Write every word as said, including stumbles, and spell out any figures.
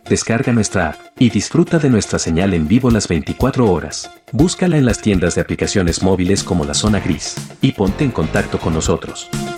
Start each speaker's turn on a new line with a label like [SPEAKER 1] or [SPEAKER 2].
[SPEAKER 1] Descarga nuestra app y disfruta de nuestra señal en vivo las veinticuatro horas. Búscala en las tiendas de aplicaciones móviles como la Zona Gris y ponte en contacto con nosotros.